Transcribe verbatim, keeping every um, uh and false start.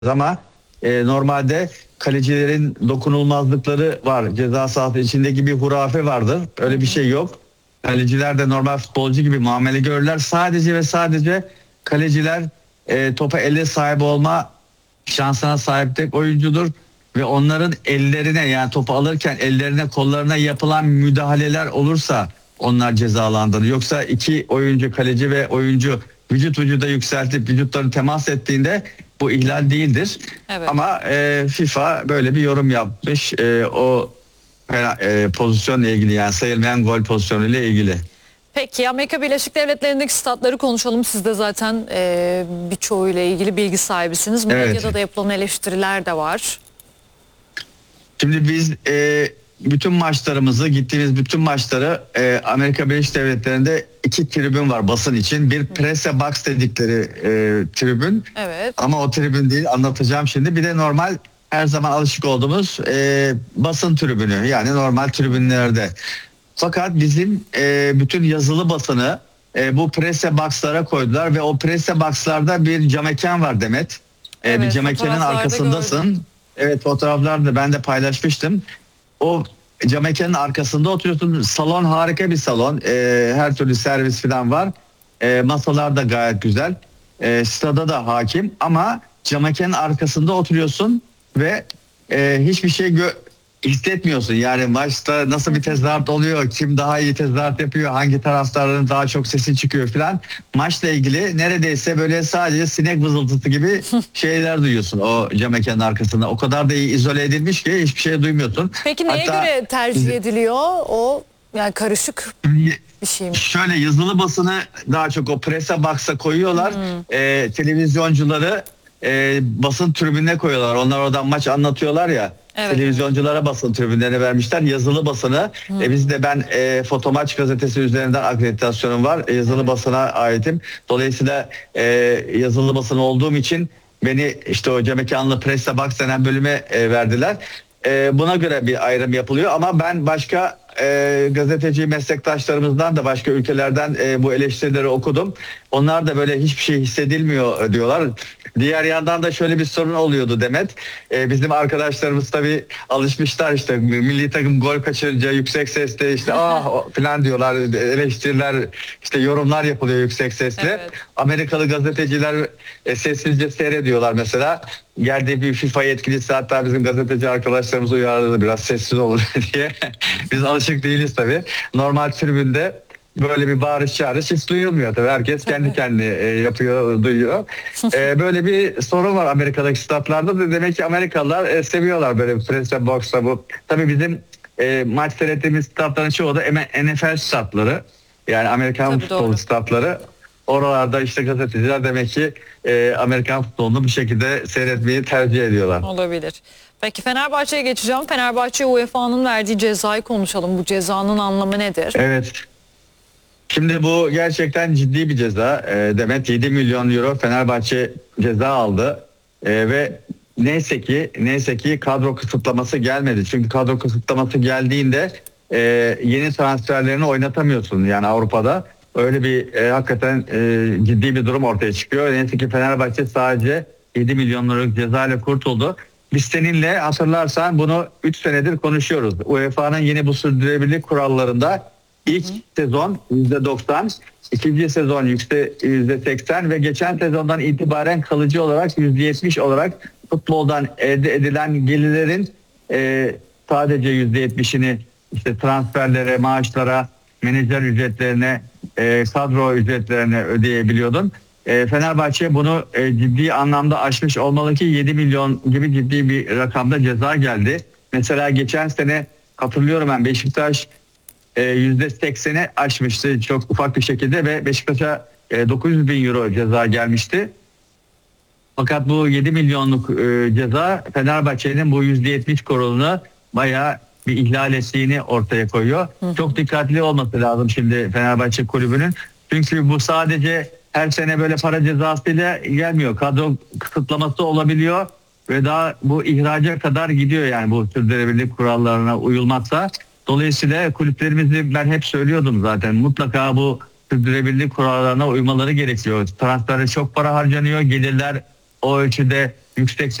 ama e, normalde kalecilerin dokunulmazlıkları var. Ceza sahası içindeki bir hurafe vardır. Öyle bir şey yok. Kaleciler de normal futbolcu gibi muamele görürler. Sadece ve sadece kaleciler e, topa elle sahibi olma şansına sahip tek oyuncudur. Ve onların ellerine, yani topu alırken ellerine kollarına yapılan müdahaleler olursa onlar cezalandırır. Yoksa iki oyuncu, kaleci ve oyuncu vücut vücuda yükseltip vücutlarını temas ettiğinde bu ihlal değildir. Evet. Ama e, FIFA böyle bir yorum yapmış. E, o e, pozisyonla ilgili, yani sayılmayan gol pozisyonuyla ilgili. Peki Amerika Birleşik Devletleri'ndeki statları konuşalım. Siz de zaten e, birçoğuyla ilgili bilgi sahibisiniz. Evet. Medyada da yapılan eleştiriler de var. Şimdi biz e, bütün maçlarımızı, gittiğimiz bütün maçları e, Amerika Birleşik Devletleri'nde iki tribün var basın için. Bir presse box dedikleri e, tribün. Evet. Ama o tribün değil, anlatacağım şimdi. Bir de normal, her zaman alışık olduğumuz e, basın tribünü, yani normal tribünlerde. Fakat bizim e, bütün yazılı basını e, bu presse box'lara koydular ve o presse box'larda bir camekan var Demet. E, Evet, bir camekanın fotoğraflarda arkasındasın. gördüm. Evet, fotoğraflarda ben de paylaşmıştım. O camekanın arkasında oturuyorsun. Salon harika bir salon. E, her türlü servis falan var. E, masalar da gayet güzel. E, stada da hakim ama camekanın arkasında oturuyorsun ve e, hiçbir şey gö- hissetmiyorsun. Yani maçta nasıl bir tezahürat oluyor, kim daha iyi tezahürat yapıyor, hangi taraftarların daha çok sesi çıkıyor falan. Maçla ilgili neredeyse böyle sadece sinek vızıltısı gibi şeyler duyuyorsun o cam mekanın arkasında. O kadar da iyi izole edilmiş ki hiçbir şey duymuyorsun. Peki neye Hatta göre tercih ediliyor o? Yani karışık bir şey mi? şöyle, yazılı basını daha çok o presse box'a koyuyorlar. Hmm. Ee, televizyoncuları e, basın tribününe koyuyorlar. Onlar oradan maç anlatıyorlar ya. Evet. Televizyonculara basın tribünlerine vermişler. Yazılı basını. Hmm. E, biz de ben e, Fotomaç gazetesi üzerinden akreditasyonum var. E, yazılı Evet. basına aitim. Dolayısıyla e, yazılı basın olduğum için beni işte o camekanlı presse box denen bölüme e, verdiler. E, buna göre bir ayrım yapılıyor ama ben başka e, gazeteci meslektaşlarımızdan da başka ülkelerden e, bu eleştirileri okudum. Onlar da böyle hiçbir şey hissedilmiyor diyorlar. Diğer yandan da şöyle bir sorun oluyordu Demet. E, bizim arkadaşlarımız tabii alışmışlar, işte milli takım gol kaçırınca yüksek sesle işte ah falan diyorlar, eleştiriler, işte yorumlar yapılıyor yüksek sesle. Evet. Amerikalı gazeteciler e, sessizce seyrediyorlar mesela. Geldiği bir FIFA yetkilisi hatta bizim gazeteci arkadaşlarımız uyardı, biraz sessiz olun diye. Biz alışık değiliz tabii. Normal tribünde böyle bir bağırış çağırış hiç duyulmuyor tabii. Herkes kendi kendine e, yapıyor, duyuyor. E, böyle bir sorun var Amerika'daki statlarda da. Demek ki Amerikalılar e, seviyorlar böyle presse box'la bu. Tabii bizim e, maç seyrettiğimiz statların çoğu da N F L statları. Yani Amerikan Tabii, futbolu doğru. statları. Oralarda işte gazeteciler demek ki e, Amerikan futbolunu bu şekilde seyretmeyi tercih ediyorlar. Olabilir. Peki Fenerbahçe'ye geçeceğim. Fenerbahçe U E F A'nın verdiği cezayı konuşalım. Bu cezanın anlamı nedir? Evet. Şimdi bu gerçekten ciddi bir ceza. E, Demet yedi milyon euro Fenerbahçe ceza aldı. E, ve neyse ki neyse ki kadro kısıtlaması gelmedi. Çünkü kadro kısıtlaması geldiğinde e, yeni transferlerini oynatamıyorsun yani Avrupa'da. Öyle bir e, hakikaten e, ciddi bir durum ortaya çıkıyor. Neyse ki Fenerbahçe sadece yedi milyon liralık ceza ile kurtuldu. Biz seninle hatırlarsan bunu üç senedir konuşuyoruz. U E F A'nın yeni bu sürdürülebilirlik kurallarında ilk Hı. sezon yüzde doksan, ikinci sezon yüzde seksen ve geçen sezondan itibaren kalıcı olarak yüzde yetmiş olarak futboldan elde edilen gelirlerin e, sadece yüzde yetmişini işte transferlere, maaşlara, menajer ücretlerine, e, kadro ücretlerine ödeyebiliyordun. E, Fenerbahçe bunu e, ciddi anlamda aşmış olmalı ki yedi milyon gibi ciddi bir rakamda ceza geldi. Mesela geçen sene hatırlıyorum ben, Beşiktaş e, yüzde sekseni aşmıştı çok ufak bir şekilde ve Beşiktaş'a e, dokuz yüz bin euro ceza gelmişti. Fakat bu yedi milyonluk e, ceza Fenerbahçe'nin bu yüzde yetmiş kuralını bayağı bir ihlal ettiğini ortaya koyuyor. Hı hı. Çok dikkatli olması lazım şimdi Fenerbahçe kulübünün. Çünkü bu sadece her sene böyle para cezasıyla gelmiyor. Kadro kısıtlaması olabiliyor ve daha bu ihraca kadar gidiyor yani bu sürdürülebilirlik kurallarına uyulmazsa. Dolayısıyla kulüplerimizi ben hep söylüyordum zaten, mutlaka bu sürdürülebilirlik kurallarına uymaları gerekiyor. Transfere çok para harcanıyor, gelirler o ölçüde yüksek